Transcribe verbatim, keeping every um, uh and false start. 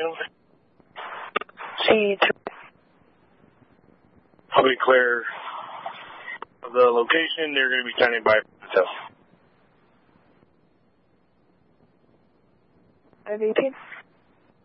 C two. I'll be clear of the location. They're going to be standing by for the test. five eighteen.